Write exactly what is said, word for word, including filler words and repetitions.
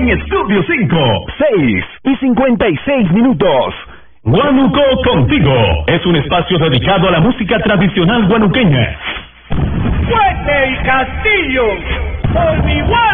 en Estudio cinco, seis y cincuenta y seis minutos. Huánuco Contigo es un espacio dedicado a la música tradicional huanuqueña. ¡Fuerte y Castillo! ¡Por mi Huánuco!